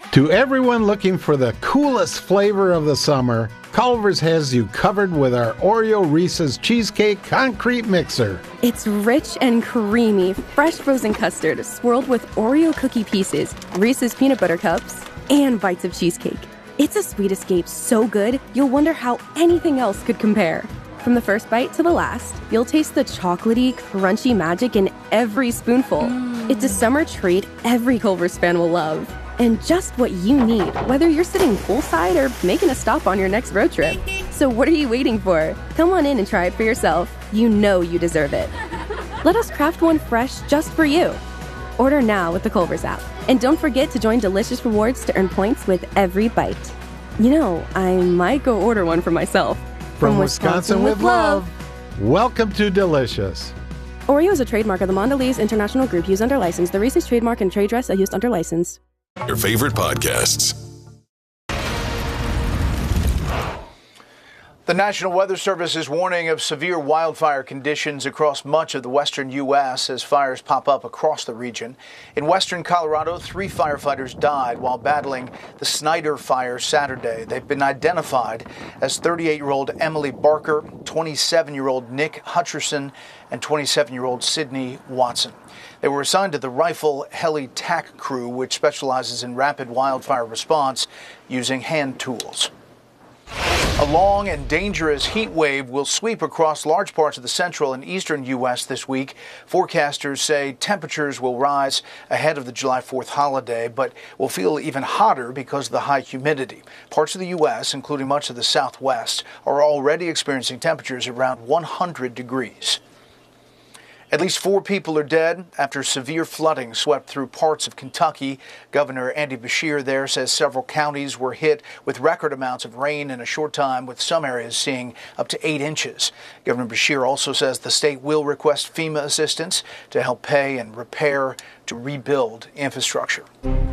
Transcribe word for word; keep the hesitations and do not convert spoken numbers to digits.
To everyone looking for the coolest flavor of the summer, Culver's has you covered with our Oreo Reese's Cheesecake Concrete Mixer. It's rich and creamy, fresh frozen custard swirled with Oreo cookie pieces, Reese's peanut butter cups, and bites of cheesecake. It's a sweet escape so good, you'll wonder how anything else could compare. From the first bite to the last, you'll taste the chocolatey, crunchy magic in every spoonful. Mm. It's a summer treat every Culver's fan will love. And just what you need, whether you're sitting poolside or making a stop on your next road trip. So what are you waiting for? Come on in and try it for yourself. You know you deserve it. Let us craft one fresh just for you. Order now with the Culver's app. And don't forget to join Delicious Rewards to earn points with every bite. You know, I might go order one for myself. From, From Wisconsin, Wisconsin with love. Welcome to Delicious. Oreo is a trademark of the Mondelez International Group used under license. The Reese's trademark and trade dress are used under license. Your favorite podcasts. The National Weather Service is warning of severe wildfire conditions across much of the western U S as fires pop up across the region. In western Colorado, three firefighters died while battling the Snyder Fire Saturday. They've been identified as thirty-eight-year-old Emily Barker, twenty-seven-year-old Nick Hutcherson, and twenty-seven-year-old Sydney Watson. They were assigned to the Rifle Heli TAC crew, which specializes in rapid wildfire response using hand tools. A long and dangerous heat wave will sweep across large parts of the central and eastern U S this week. Forecasters say temperatures will rise ahead of the July fourth holiday, but will feel even hotter because of the high humidity. Parts of the U S, including much of the southwest, are already experiencing temperatures around one hundred degrees. At least four people are dead after severe flooding swept through parts of Kentucky. Governor Andy Beshear there says several counties were hit with record amounts of rain in a short time, with some areas seeing up to eight inches. Governor Beshear also says the state will request FEMA assistance to help pay and repair to rebuild infrastructure.